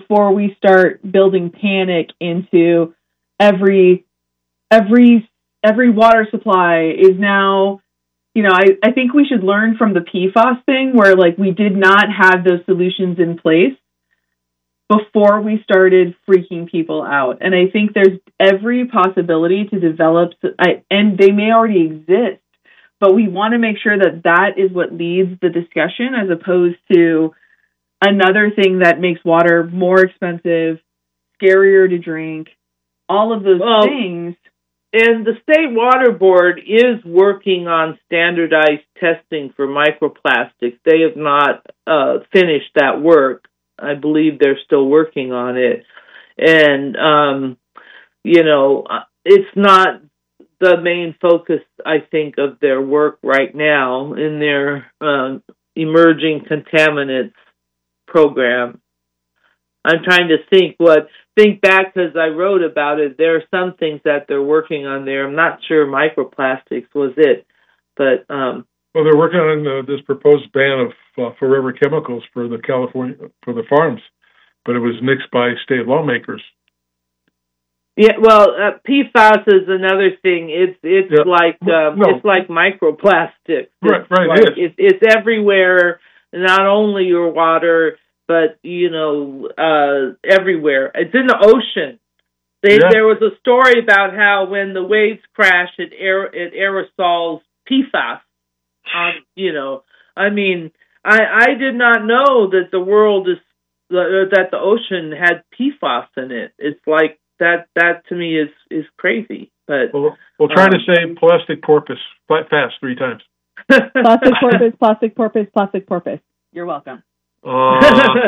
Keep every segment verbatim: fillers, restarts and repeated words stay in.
before we start building panic into every every every water supply is now, you know, I, I think we should learn from the P FAS thing where like we did not have those solutions in place before we started freaking people out. And I think there's every possibility to develop, I, and they may already exist, but we want to make sure that that is what leads the discussion as opposed to another thing that makes water more expensive, scarier to drink, all of those well, things. And the State Water Board is working on standardized testing for microplastics. They have not uh, finished that work. I believe they're still working on it. And, um, you know, it's not the main focus, I think, of their work right now in their uh, emerging contaminants program. I'm trying to think what, think back because I wrote about it. There are some things that they're working on there. I'm not sure microplastics was it, but... Um, well, they're working on uh, this proposed ban of uh, forever chemicals for the California, for the farms, but it was nixed by state lawmakers. Yeah, well, uh, P FAS is another thing. It's it's yeah. like um, no. it's like microplastics. Right, it's right. Like, it is. It's, it's everywhere. Not only your water, but you know, uh, everywhere. It's in the ocean. They, yeah. There was a story about how when the waves crash, it aer- it aerosols P FAS. Um, you know, I mean, I I did not know that the world is uh, that the ocean had P FAS in it. It's like that. That to me is is crazy. But we'll, we'll try um, to say plastic porpoise fast three times. Plastic porpoise, plastic porpoise, plastic porpoise. You're welcome. Uh,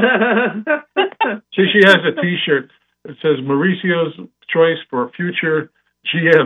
see, she has a T-shirt that says Mauricio's choice for future G M.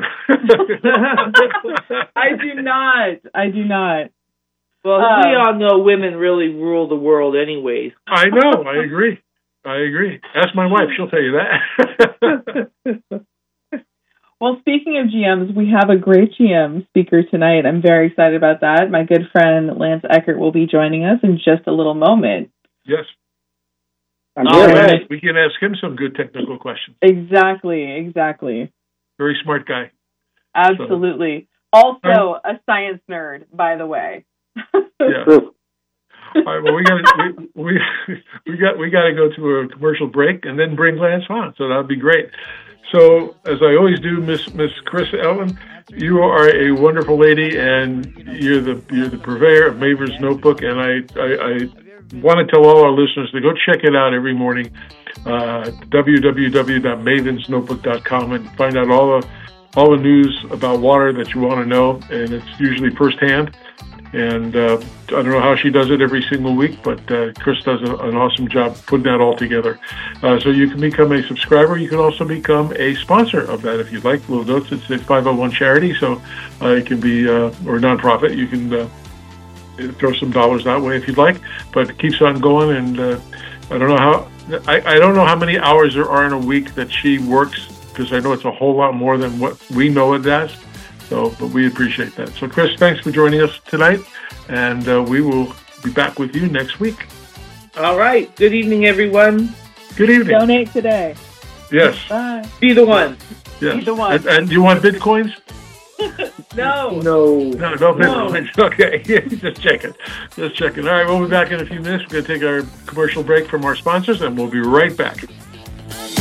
I do not. I do not. Well, um, we all know women really rule the world anyways. I know. I agree. I agree. Ask my wife. She'll tell you that. Well, speaking of G Ms, we have a great G M speaker tonight. I'm very excited about that. My good friend Lance Eckert will be joining us in just a little moment. Yes. I'm All here. right. We can ask him some good technical questions. Exactly, exactly. Very smart guy. Absolutely. So. Also a science nerd, by the way. Yeah. All right. Well, we got we, we we got we got to go to a commercial break and then bring Lance on. So that'd be great. So as I always do, Miss Miss Chris Ellen, you are a wonderful lady, and you're the you're the purveyor of Maven's Notebook, and I I, I want to tell all our listeners to go check it out every morning. Uh, w w w dot mavens notebook dot com and find out all the all the news about water that you want to know, and it's usually firsthand. And uh, I don't know how she does it every single week, but uh, Chris does a, an awesome job putting that all together. Uh, so you can become a subscriber. You can also become a sponsor of that if you'd like. Little Notes, it's a five oh one charity, so uh, it can be, uh, or nonprofit. You can uh, throw some dollars that way if you'd like, but it keeps on going. And uh, I don't know how, I, I don't know how many hours there are in a week that she works, because I know it's a whole lot more than what we know it as. So, but we appreciate that. So, Chris, thanks for joining us tonight, and uh, we will be back with you next week. All right. Good evening, everyone. Good evening. Donate today. Yes. Bye. Be the one. Yes. Be the one. And, and do you want bitcoins? No. No. No, no bitcoins. No. Okay. Just checking. Just checking. All right, we'll be back in a few minutes. We're going to take our commercial break from our sponsors, and we'll be right back.